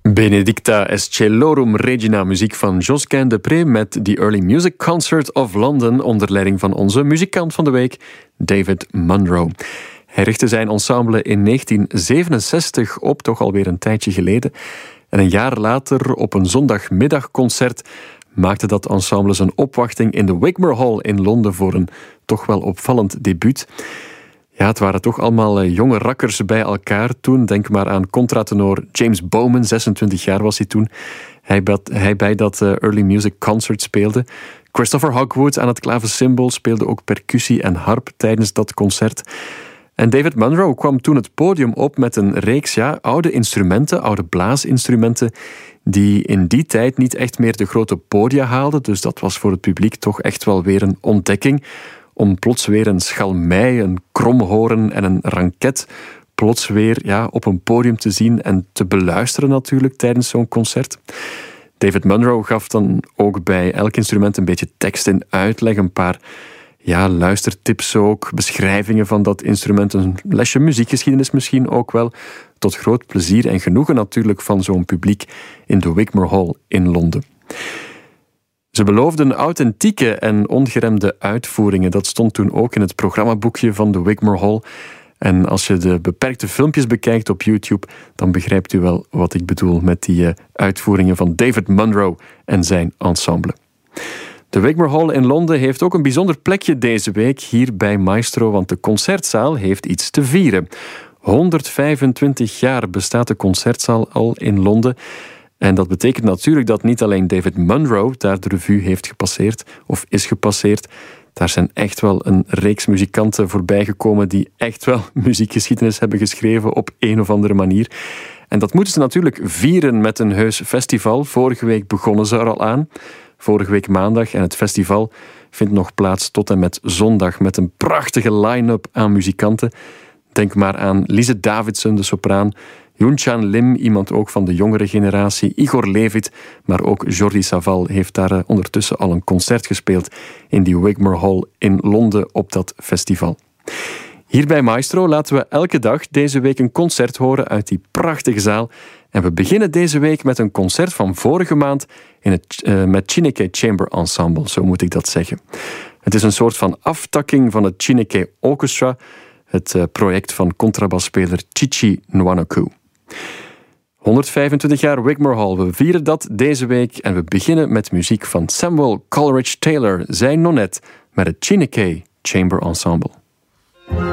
Benedicta Escelorum Regina, muziek van Josquin de Pré met The Early Music Concert of London onder leiding van onze muzikant van de week, David Munro. Hij richtte zijn ensemble in 1967 op, toch alweer een tijdje geleden. En een jaar later, op een zondagmiddagconcert, maakte dat ensemble zijn opwachting in de Wigmore Hall in Londen voor een toch wel opvallend debuut. Ja, het waren toch allemaal jonge rakkers bij elkaar toen. Denk maar aan contratenor James Bowman, 26 jaar was hij toen. Hij bij dat Early Music Concert speelde. Christopher Hogwood aan het klavecimbal speelde ook percussie en harp tijdens dat concert. En David Munro kwam toen het podium op met een reeks oude instrumenten, oude blaasinstrumenten, die in die tijd niet echt meer de grote podia haalden. Dus dat was voor het publiek toch echt wel weer een ontdekking. Om plots weer een schalmei, een kromhoorn en een ranket plots weer op een podium te zien en te beluisteren natuurlijk tijdens zo'n concert. David Munro gaf dan ook bij elk instrument een beetje tekst en uitleg, een paar luistertips ook, beschrijvingen van dat instrument, een lesje muziekgeschiedenis misschien ook wel, tot groot plezier en genoegen natuurlijk van zo'n publiek in de Wigmore Hall in Londen. Ze beloofden authentieke en ongeremde uitvoeringen. Dat stond toen ook in het programmaboekje van de Wigmore Hall. En als je de beperkte filmpjes bekijkt op YouTube, dan begrijpt u wel wat ik bedoel met die uitvoeringen van David Munro en zijn ensemble. De Wigmore Hall in Londen heeft ook een bijzonder plekje deze week hier bij Maestro, want de concertzaal heeft iets te vieren. 125 jaar bestaat de concertzaal al in Londen. En dat betekent natuurlijk dat niet alleen David Munro daar de revue heeft gepasseerd, of is gepasseerd. Daar zijn echt wel een reeks muzikanten voorbij gekomen die echt wel muziekgeschiedenis hebben geschreven op een of andere manier. En dat moeten ze natuurlijk vieren met een heus festival. Vorige week begonnen ze er al aan. Vorige week maandag. En het festival vindt nog plaats tot en met zondag met een prachtige line-up aan muzikanten. Denk maar aan Lise Davidson, de sopraan, Yoon-Chan Lim, iemand ook van de jongere generatie, Igor Levit, maar ook Jordi Savall heeft daar ondertussen al een concert gespeeld in die Wigmore Hall in Londen op dat festival. Hier bij Maestro laten we elke dag deze week een concert horen uit die prachtige zaal. En we beginnen deze week met een concert van vorige maand met Chineke Chamber Ensemble, zo moet ik dat zeggen. Het is een soort van aftakking van het Chineke Orchestra, het project van contrabasspeler Chichi Nwanoku. 125 jaar Wigmore Hall. We vieren dat deze week en we beginnen met muziek van Samuel Coleridge Taylor, zijn nonet, met het Chineke Chamber Ensemble.